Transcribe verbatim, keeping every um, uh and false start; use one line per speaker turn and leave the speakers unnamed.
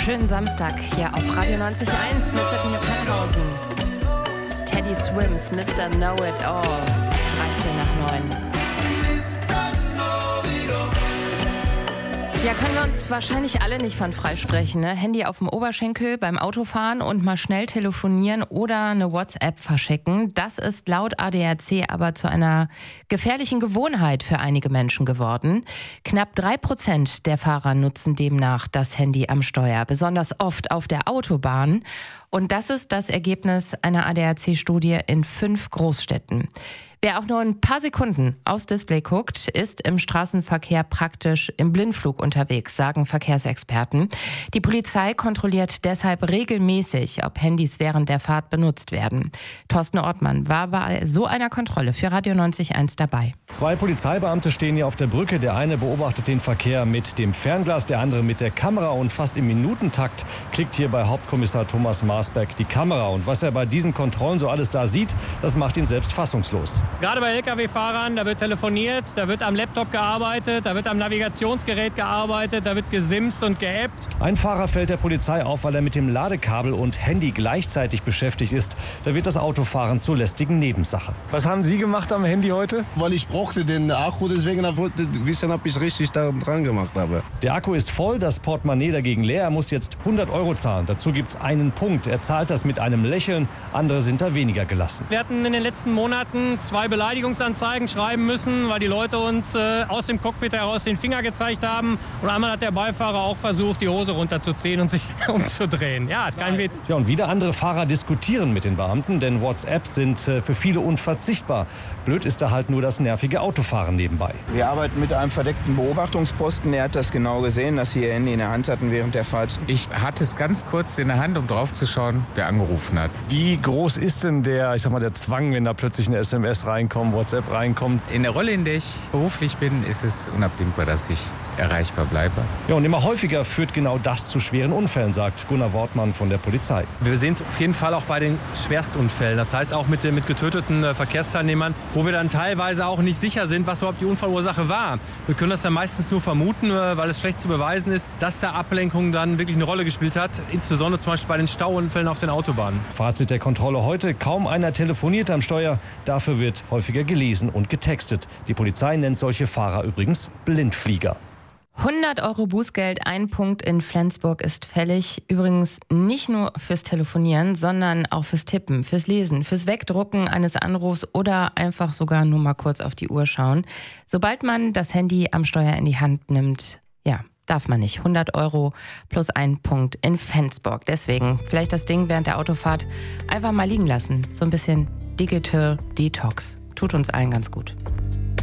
Schönen Samstag hier auf Radio neunzig Komma eins mit Sabine Packhausen. Teddy Swims, Mister Know It All, dreizehn nach neun. Ja, können wir uns wahrscheinlich alle nicht von freisprechen, ne? Handy auf dem Oberschenkel beim Autofahren und mal schnell telefonieren oder eine WhatsApp verschicken. Das ist laut A D A C aber zu einer gefährlichen Gewohnheit für einige Menschen geworden. Knapp drei Prozent der Fahrer nutzen demnach das Handy am Steuer, besonders oft auf der Autobahn. Und das ist das Ergebnis einer A D A C-Studie in fünf Großstädten. Wer auch nur ein paar Sekunden aufs Display guckt, ist im Straßenverkehr praktisch im Blindflug unterwegs, sagen Verkehrsexperten. Die Polizei kontrolliert deshalb regelmäßig, ob Handys während der Fahrt benutzt werden. Thorsten Ortmann war bei so einer Kontrolle für Radio neunzig Komma eins dabei.
Zwei Polizeibeamte stehen hier auf der Brücke. Der eine beobachtet den Verkehr mit dem Fernglas, der andere mit der Kamera. Und fast im Minutentakt klickt hier bei Hauptkommissar Thomas Marsberg die Kamera. Und was er bei diesen Kontrollen so alles da sieht, das macht ihn selbst fassungslos.
Gerade bei L K W-Fahrern, da wird telefoniert, da wird am Laptop gearbeitet, da wird am Navigationsgerät gearbeitet, da wird gesimst und geappt.
Ein Fahrer fällt der Polizei auf, weil er mit dem Ladekabel und Handy gleichzeitig beschäftigt ist. Da wird das Autofahren zur lästigen Nebensache. Was haben Sie gemacht am Handy heute?
Weil ich brauchte den Akku, deswegen wollte ich wissen, ob ich richtig da dran gemacht habe.
Der Akku ist voll, das Portemonnaie dagegen leer. Er muss jetzt hundert Euro zahlen. Dazu gibt es einen Punkt. Er zahlt das mit einem Lächeln. Andere sind da weniger gelassen.
Wir hatten in den letzten Monaten zwei Beleidigungsanzeigen schreiben müssen, weil die Leute uns äh, aus dem Cockpit heraus den Finger gezeigt haben. Und einmal hat der Beifahrer auch versucht, die Hose runterzuziehen und sich umzudrehen. Ja, ist kein Witz.
Ja, und wieder andere Fahrer diskutieren mit den Beamten, denn WhatsApps sind äh, für viele unverzichtbar. Blöd ist da halt nur das nervige Autofahren nebenbei.
Wir arbeiten mit einem verdeckten Beobachtungsposten. Er hat das genau gesehen, dass Sie Ihr Handy in der Hand hatten während der Fahrt.
Ich hatte es ganz kurz in der Hand, um drauf zu schauen, wer angerufen hat.
Wie groß ist denn der, ich sag mal, der Zwang, wenn da plötzlich eine S M S reinkommt, WhatsApp reinkommt?
In der Rolle, in der ich beruflich bin, ist es unabdingbar, dass ich erreichbar bleibe.
Ja, und immer häufiger führt genau das zu schweren Unfällen, sagt Gunnar Wortmann von der Polizei.
Wir sehen es auf jeden Fall auch bei den Schwerstunfällen. Das heißt auch mit, mit getöteten äh, Verkehrsteilnehmern, wo wir dann teilweise auch nicht sicher sind, was überhaupt die Unfallursache war. Wir können das dann meistens nur vermuten, äh, weil es schlecht zu beweisen ist, dass da Ablenkung dann wirklich eine Rolle gespielt hat. Insbesondere zum Beispiel bei den Stauunfällen auf den Autobahnen.
Fazit der Kontrolle heute: Kaum einer telefoniert am Steuer. Dafür wird häufiger gelesen und getextet. Die Polizei nennt solche Fahrer übrigens Blindflieger.
hundert Euro Bußgeld, ein Punkt in Flensburg ist fällig. Übrigens nicht nur fürs Telefonieren, sondern auch fürs Tippen, fürs Lesen, fürs Wegdrucken eines Anrufs oder einfach sogar nur mal kurz auf die Uhr schauen. Sobald man das Handy am Steuer in die Hand nimmt, ja, darf man nicht. hundert Euro plus ein Punkt in Flensburg. Deswegen vielleicht das Ding während der Autofahrt einfach mal liegen lassen. So ein bisschen Digital Detox. Tut uns allen ganz gut.